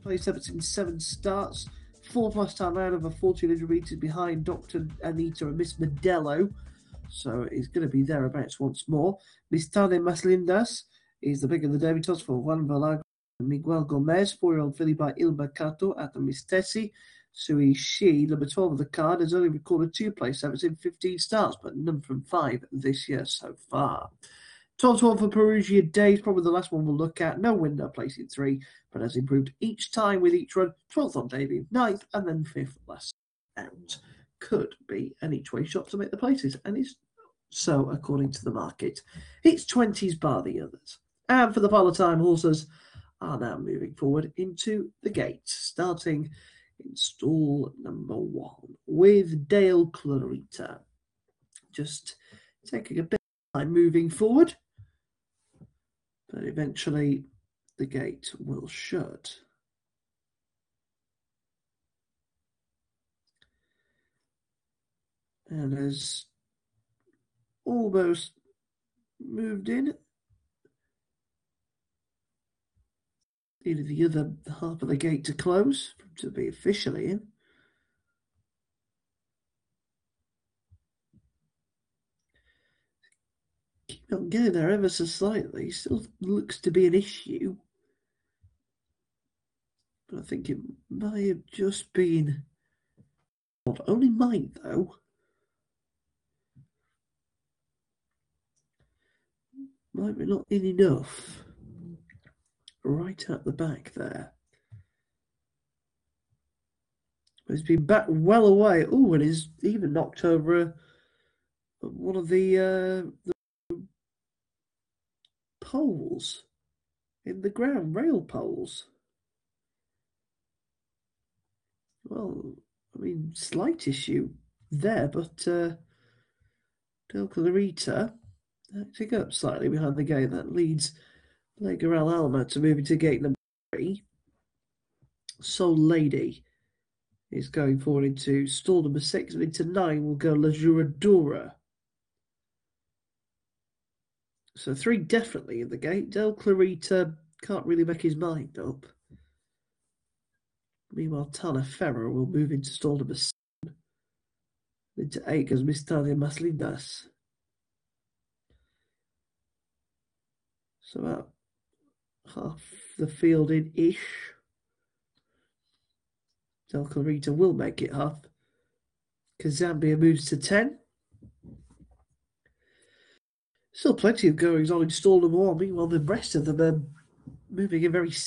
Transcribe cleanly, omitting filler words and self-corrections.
Place efforts in 7 starts. 4+ time out over 1400 metres behind Dr. Anita and Miss Modelo. So it's going to be thereabouts once more. Miss Tane Maslindas is the pick of the debutants for Juan Valago and Miguel Gomez. 4-year-old filly by Ilba Cato at the Miss Tessie. Sui Shi, number 12 of the card, has only recorded 2 place efforts in 15 starts, but none from 5 this year so far. 12-12 for Perugia Days, probably the last one we'll look at. No winner, placing 3, but has improved each time with each run. 12th on debut, 9th, and then 5th last out. Could be an each way shot to make the places, and it's so according to the market. It's 20s bar the others. And for the Palatine horses are now moving forward into the gates, starting in stall number 1 with Dale Clarita. Just taking a bit of time moving forward, but eventually the gate will shut. And has almost moved in. Needed the other half of the gate to close to be officially in. Keep on getting there ever so slightly. Still looks to be an issue. But I think it might have just been... Only might, though. Might be not in enough. Right at the back there. But he's been back well away. Oh, and he's even knocked over one of the poles in the ground, rail poles. Well, I mean, slight issue there, but Del Clarita acting up slightly behind the gate. That leads Legarel Alma to move into gate number 3. Soul Lady is going forward into stall number 6, and into 9 will go La Juradora. So 3 definitely in the gate. Del Clarita can't really make his mind up. Meanwhile, Tana Ferrer will move into stall number 7. Into 8 goes Miss Tania Maslindas. So about half the field in-ish. Del Clarita will make it half. Kazambia moves to 10. Still plenty of goings on in stall number 1. Meanwhile, the rest of them are moving in very